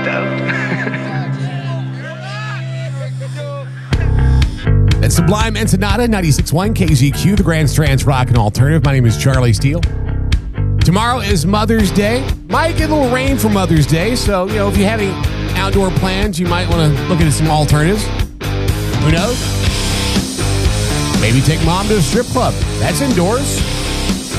It's Sublime Ensenada, 96.1 KZQ, the Grand Strands Rock and Alternative. My name is Charlie Steele. Tomorrow is Mother's Day. Might get a little rain for Mother's Day, so, if you have any outdoor plans, you might want to look into some alternatives. Who knows? Maybe take mom to a strip club. That's indoors.